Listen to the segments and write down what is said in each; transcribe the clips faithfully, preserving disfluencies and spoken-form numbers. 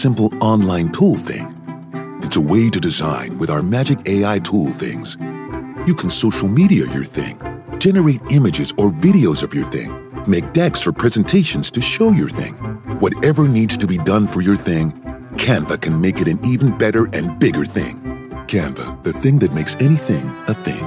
simple online tool thing. It's a way to design with our magic A I tool things. You can social media your thing, generate images or videos of your thing, make decks or presentations to show your thing. Whatever needs to be done for your thing, Canva can make it an even better and bigger thing. Canva, the thing that makes anything a thing.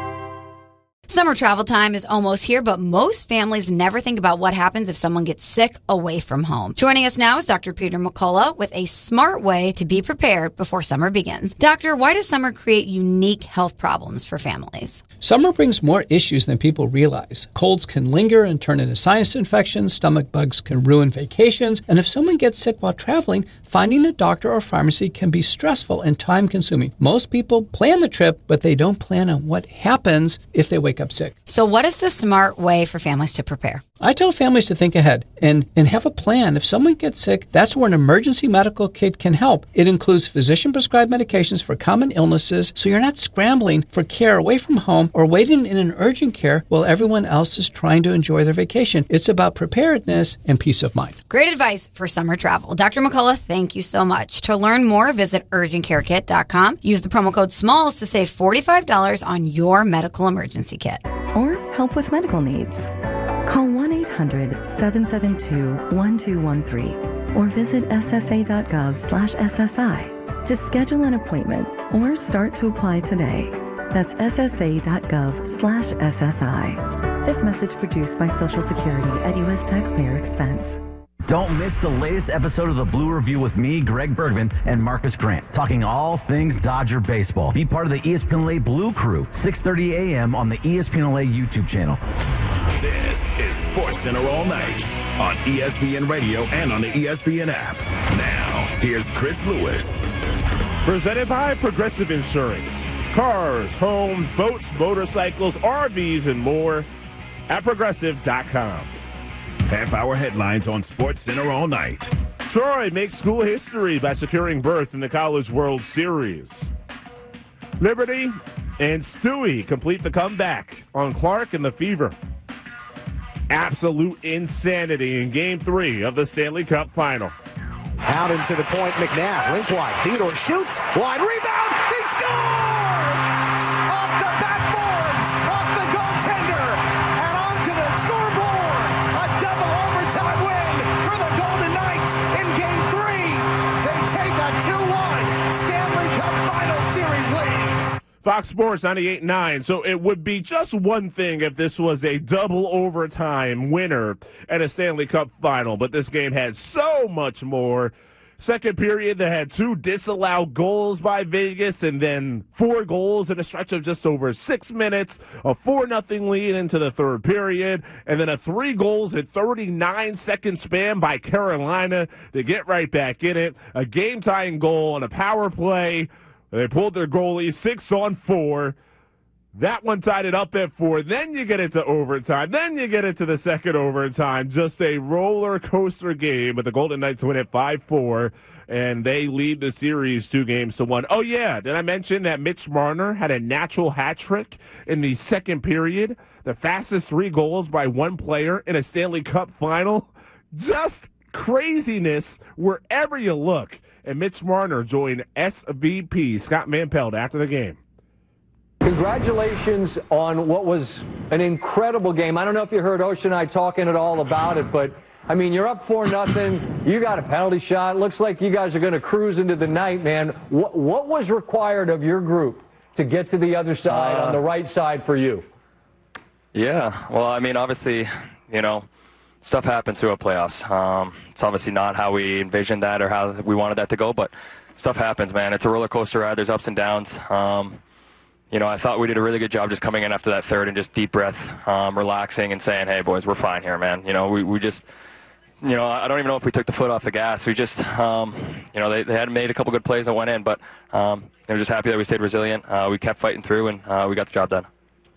Summer travel time is almost here, but most families never think about what happens if someone gets sick away from home. Joining us now is Doctor Peter McCullough with a smart way to be prepared before summer begins. Doctor, why does summer create unique health problems for families? Summer brings more issues than people realize. Colds can linger and turn into sinus infections, stomach bugs can ruin vacations, and if someone gets sick while traveling, finding a doctor or pharmacy can be stressful and time-consuming. Most people plan the trip, but they don't plan on what happens if they wake up sick. So what is the smart way for families to prepare? I tell families to think ahead and, and have a plan. If someone gets sick, that's where an emergency medical kit can help. It includes physician-prescribed medications for common illnesses, so you're not scrambling for care away from home or waiting in an urgent care while everyone else is trying to enjoy their vacation. It's about preparedness and peace of mind. Great advice for summer travel. Doctor McCullough, thank you so much. To learn more, visit urgent care kit dot com. Use the promo code SMALLS to save forty-five dollars on your medical emergency kit. Or help with medical needs. Call one eight hundred seven seven two one two one three or visit S S A dot gov slash S S I to schedule an appointment or start to apply today. That's S S A dot gov slash S S I. This message produced by Social Security at U S taxpayer expense. Don't miss the latest episode of the Blue Review with me, Greg Bergman, and Marcus Grant, talking all things Dodger baseball. Be part of the E S P N L A Blue Crew, six thirty a.m. on the E S P N L A YouTube channel. This is Sports Center all night on E S P N Radio and on the E S P N app. Now, here's Chris Lewis. Presented by Progressive Insurance. Cars, homes, boats, motorcycles, R Vs, and more at progressive dot com. Half-hour headlines on Sports Center all night. Troy makes school history by securing berth in the College World Series. Liberty and Stewie complete the comeback on Clark and the Fever. Absolute insanity in Game three of the Stanley Cup Final. Out into the point, McNabb, link wide. Theodore shoots, wide rebound, he scores! Off the backboards, off the goaltender, and onto the scoreboard. A double overtime win for the Golden Knights in Game three. They take a two one Stanley Cup Final Series lead. Fox Sports ninety-eight point nine. So it would be just one thing if this was a double overtime winner at a Stanley Cup Final, but this game had so much more. Second period, they had two disallowed goals by Vegas, and then four goals in a stretch of just over six minutes, a four nothing lead into the third period, and then a three goals in thirty-nine second span by Carolina to get right back in it. A game-tying goal on a power play. They pulled their goalie six on four. That one tied it up at four. Then you get into overtime. Then you get into the second overtime. Just a roller coaster game. But the Golden Knights win at five four, and they lead the series two games to one. Oh, yeah. Did I mention that Mitch Marner had a natural hat trick in the second period? The fastest three goals by one player in a Stanley Cup final? Just craziness wherever you look. And Mitch Marner joined S V P Scott Manpeld after the game. Congratulations on what was an incredible game. I don't know if you heard Ocean and I talking at all about it, but, I mean, you're up four nothing. You got a penalty shot. Looks like you guys are going to cruise into the night, man. What, what was required of your group to get to the other side, uh, on the right side for you? Yeah, well, I mean, obviously, you know, stuff happens throughout playoffs. Um, it's obviously not how we envisioned that or how we wanted that to go, but stuff happens, man. It's a roller coaster ride. There's ups and downs. Um, you know, I thought we did a really good job just coming in after that third and just deep breath, um, relaxing and saying, hey, boys, we're fine here, man. You know, we, we just, you know, I don't even know if we took the foot off the gas. We just, um, you know, they, they had made a couple good plays that went in, but um, they were just happy that we stayed resilient. Uh, we kept fighting through, and uh, we got the job done.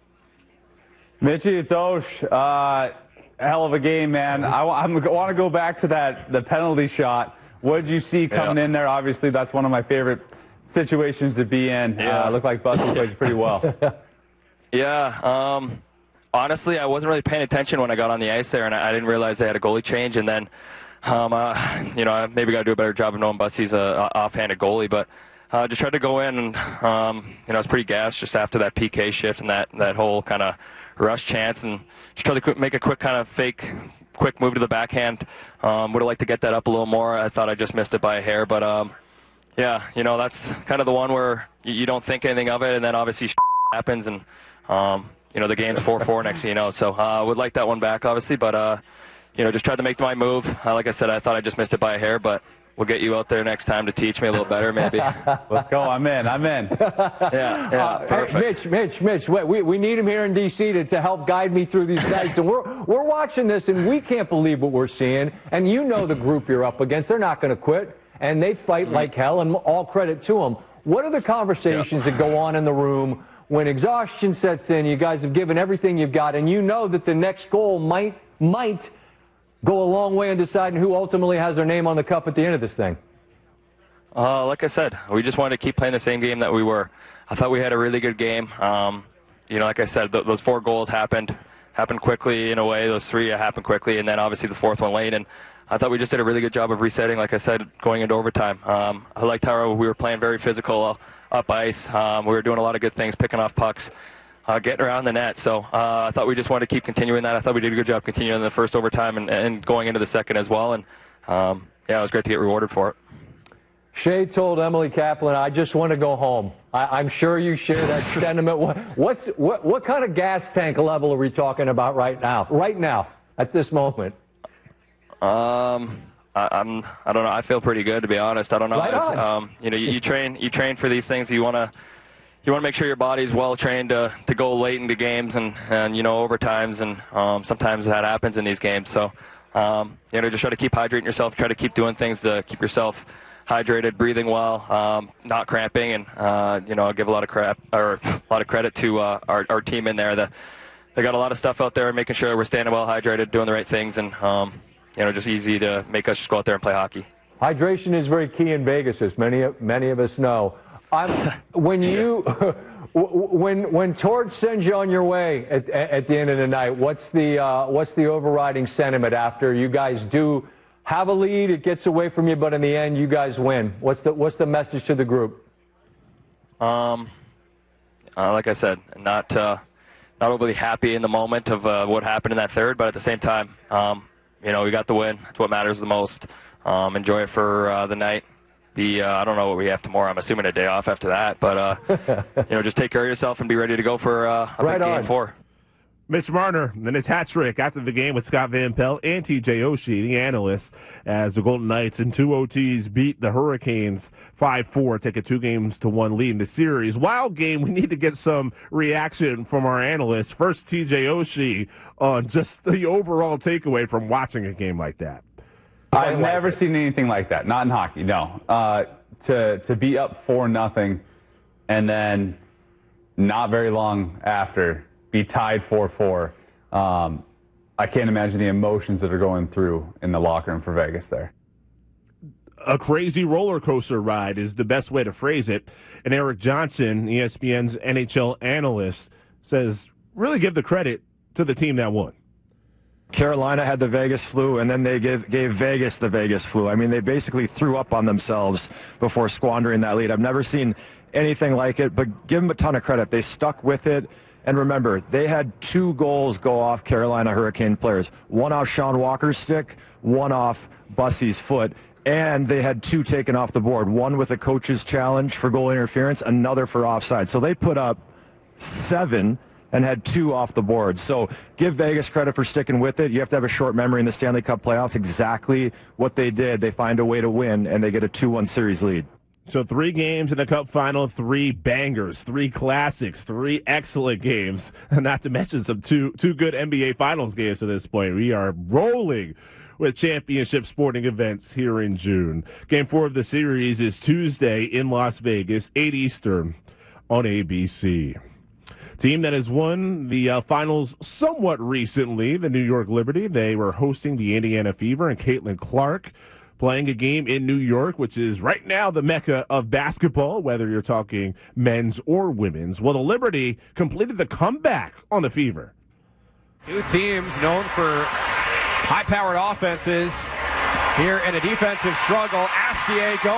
Mitchie, it's Osh. Uh, hell of a game, man. I, I want to go back to that the penalty shot. What did you see coming yeah. in there? Obviously, that's one of my favorite situations to be in. Yeah. Uh, looked like Bussey played pretty well. Yeah. Um, honestly, I wasn't really paying attention when I got on the ice there, and I, I didn't realize they had a goalie change. And then Um, uh, you know, I maybe got to do a better job of knowing Busty's a, a offhanded goalie, but uh, just tried to go in and, um, you know, I was pretty gassed just after that P K shift and that, that whole kind of rush chance, and just tried to make a quick kind of fake, quick move to the backhand. Um, would have liked to get that up a little more. I thought I just missed it by a hair, but um, yeah, you know, that's kind of the one where you, you don't think anything of it, and then obviously happens, and um, you know, the game's four four next thing you know. So I uh, would like that one back, obviously, but uh, you know, just tried to make my move. Uh, like I said, I thought I just missed it by a hair, but we'll get you out there next time to teach me a little better, maybe. Let's go. I'm in. I'm in. yeah, yeah, uh, perfect. Hey, Mitch, Mitch, Mitch, we, we need him here in D C to, to help guide me through these nights. And we're, we're watching this, and we can't believe what we're seeing. And you know the group you're up against. They're not going to quit, and they fight mm-hmm. like hell, and all credit to them. What are the conversations yeah. that go on in the room when exhaustion sets in? You guys have given everything you've got, and you know that the next goal might might go a long way in deciding who ultimately has their name on the cup at the end of this thing. Uh, like I said, we just wanted to keep playing the same game that we were. I thought we had a really good game. Um, you know, like I said, th- those four goals happened happened quickly in a way. Those three happened quickly, and then obviously the fourth one late. And I thought we just did a really good job of resetting, like I said, going into overtime. Um, I liked how we were playing very physical up ice. Um, we were doing a lot of good things, picking off pucks, uh, getting around the net. So uh, I thought we just wanted to keep continuing that. I thought we did a good job continuing in the first overtime and, and going into the second as well. And um, yeah, it was great to get rewarded for it. Shea told Emily Kaplan, I just want to go home. I, I'm sure you share that sentiment. What, what's, what, what kind of gas tank level are we talking about right now? Right now, at this moment? Um, I, I'm. I don't know. I feel pretty good, to be honest. I don't know. Right on. Um, you know, you, you train. You train for these things. You want to. You want to make sure your body's well trained to to go late into games and and you know overtimes, and um, sometimes that happens in these games. So um, you know, just try to keep hydrating yourself. Try to keep doing things to keep yourself hydrated, breathing well, um, not cramping, and uh, you know, I'll give a lot of crap or a lot of credit to uh, our our team in there. The, they got a lot of stuff out there, making sure we're staying well hydrated, doing the right things, and um, you know, just easy to make us just go out there and play hockey. Hydration is very key in Vegas, as many many of us know. I'm, when you when when Torts sends you on your way at, at the end of the night, what's the uh, what's the overriding sentiment after you guys do have a lead? It gets away from you, but in the end, you guys win. What's the what's the message to the group? Um, uh, like I said, not uh, not overly happy in the moment of uh, what happened in that third, but at the same time, um, you know, we got the win. That's what matters the most. Um, enjoy it for uh, the night. The uh, I don't know what we have tomorrow. I'm assuming a day off after that, but uh, you know, just take care of yourself and be ready to go for uh, a right big on. game four. Mitch Marner and his hat trick after the game with Scott Van Pelt and T J Oshie, the analysts, as the Golden Knights in two O Ts beat the Hurricanes five four, take a two games to one lead in the series. Wild game. We need to get some reaction from our analysts. First, T J Oshie on just the overall takeaway from watching a game like that. I've never seen anything like that. Not in hockey, no. Uh, to to be up four nothing, and then not very long after be tied four four. Um, I can't imagine the emotions that are going through in the locker room for Vegas there. A crazy roller coaster ride is the best way to phrase it. And Eric Johnson, E S P N's N H L analyst, says really give the credit to the team that won. Carolina had the Vegas flu, and then they gave, gave Vegas the Vegas flu. I mean, they basically threw up on themselves before squandering that lead. I've never seen anything like it, but give them a ton of credit. They stuck with it. And remember, they had two goals go off Carolina Hurricane players. One off Sean Walker's stick, one off Bussy's foot. And they had two taken off the board. One with a coach's challenge for goal interference, another for offside. So they put up seven and had two off the board. So give Vegas credit for sticking with it. You have to have a short memory in the Stanley Cup playoffs. Exactly what they did. They find a way to win, and they get a two one series lead. So three games in the Cup final, three bangers, three classics, three excellent games, not to mention some two two good N B A Finals games to this point. We are rolling with championship sporting events here in June. Game four of the series is Tuesday in Las Vegas, eight Eastern on A B C. Team that has won the uh, finals somewhat recently, the New York Liberty. They were hosting the Indiana Fever and Caitlin Clark, playing a game in New York, which is right now the mecca of basketball, whether you're talking men's or women's. Well, the Liberty completed the comeback on the Fever. Two teams known for high-powered offenses. here in a defensive struggle. Astier going.